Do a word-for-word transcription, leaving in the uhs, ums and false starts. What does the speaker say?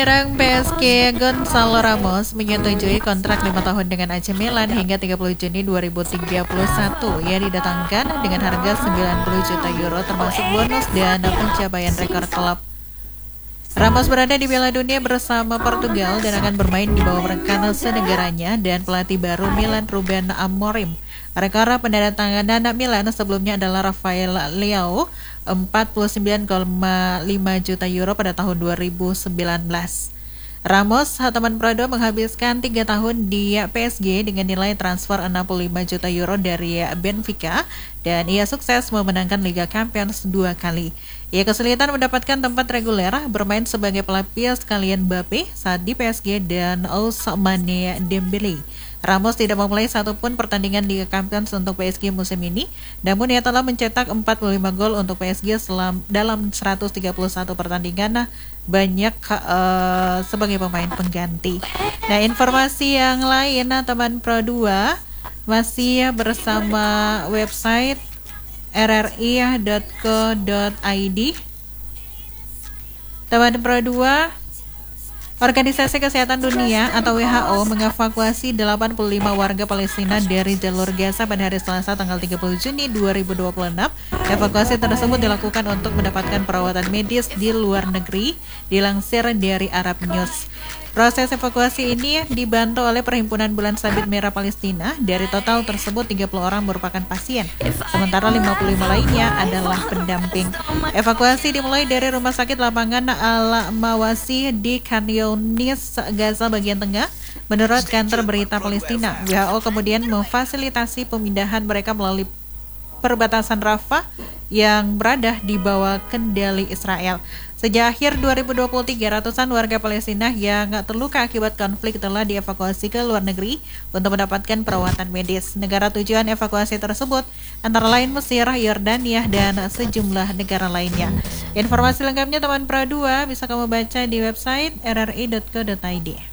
Penyerang P S G Gonçalo Ramos menyetujui kontrak lima tahun dengan A C Milan hingga tiga puluh Juni dua ribu tiga puluh satu. Ia didatangkan dengan harga sembilan puluh juta euro termasuk bonus dan pencapaian rekor klub. Ramos berada di Piala Dunia bersama Portugal dan akan bermain di bawah rekan senegaranya dan pelatih baru Milan Ruben Amorim. Rekor penandatanganan Milan sebelumnya adalah Rafael Leao empat puluh sembilan koma lima juta euro pada tahun dua ribu sembilan belas. Ramos, teman Prado, menghabiskan tiga tahun di P S G dengan nilai transfer enam puluh lima juta euro dari Benfica dan ia sukses memenangkan Liga Champions dua kali. Ia kesulitan mendapatkan tempat reguler bermain sebagai pelapis kalian Mbappe saat di P S G dan Ousmane Dembele. Ramos tidak memulai satupun pertandingan Liga Champions untuk P S G musim ini, namun ia telah mencetak empat puluh lima gol untuk P S G selam, dalam seratus tiga puluh satu pertandingan, banyak uh, sebagai pemain pengganti. Nah, informasi yang lain, nah, teman Pro dua masih bersama website r r i dot co dot i d. Teman Pro dua, Organisasi Kesehatan Dunia atau W H O mengevakuasi delapan puluh lima warga Palestina dari jalur Gaza pada hari Selasa tanggal tiga puluh Juni dua ribu dua puluh enam. Evakuasi tersebut dilakukan untuk mendapatkan perawatan medis di luar negeri, dilansir dari Arab News. Proses evakuasi ini dibantu oleh Perhimpunan Bulan Sabit Merah Palestina. Dari total tersebut tiga puluh orang merupakan pasien, sementara lima puluh lima lainnya adalah pendamping. Evakuasi dimulai dari Rumah Sakit Lapangan Al-Mawasi di Khan Younis, Gaza bagian tengah. Menurut kantor berita Palestina, W H O kemudian memfasilitasi pemindahan mereka melalui perbatasan Rafah yang berada di bawah kendali Israel. Sejak akhir dua ribu dua puluh tiga, ratusan warga Palestina yang terluka akibat konflik telah dievakuasi ke luar negeri untuk mendapatkan perawatan medis. Negara tujuan evakuasi tersebut antara lain Mesir, Yordania, dan sejumlah negara lainnya. Informasi lengkapnya teman Pro dua bisa kamu baca di website r r i dot co dot i d.